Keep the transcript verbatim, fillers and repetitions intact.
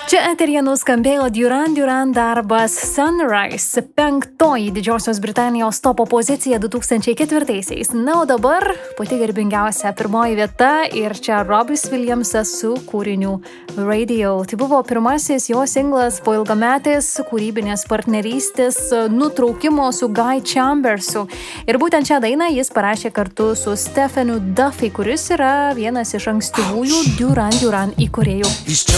Čia eteryje nuskambėjo Duran Duran darbas Sunrise, penktoji Didžiosios Britanijos topo pozicija du tūkstančiai ketvirtaisiais. Na, o dabar pati garbingiausia pirmoji vieta ir čia Robbie Williamsas su kūriniu Radio. Tai buvo pirmasis jo singlas po ilgametės kūrybinės partnerystės nutraukimo su Guy Chambersu. Ir būtent šią dainą jis parašė kartu su Stephenu Duffy, kuris yra vienas iš ankstyvųjų Duran Duran įkūrėjų.